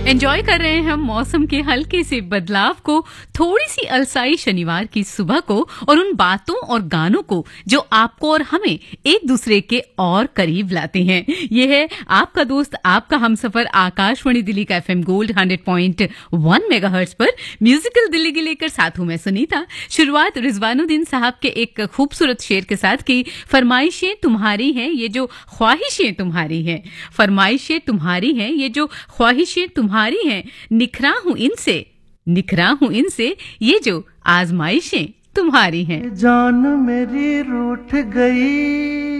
Enjoy कर रहे हैं हम मौसम के हल्के से बदलाव को, थोड़ी सी अलसाई शनिवार की सुबह को और उन बातों और गानों को जो आपको और हमें एक दूसरे के और करीब लाते हैं। ये है आपका दोस्त, आपका हमसफर आकाशवाणी दिल्ली का एफएम गोल्ड 100.1 मेगाहर्ट्ज पर म्यूजिकल दिल्ली के लेकर साथ हूं मैं सुनीता। शुरुआत रिजवानुद्दीन साहब के एक खूबसूरत शेर के साथ की। फरमाइशें तुम्हारी हैं ये जो ख्वाहिशें तुम्हारी हैं, फरमाइशें तुम्हारी हैं ये जो ख्वाहिशें तुम्हारी हैं, निखरा हूं इनसे ये जो आजमाइशें तुम्हारी हैं। जान मेरी रूठ गई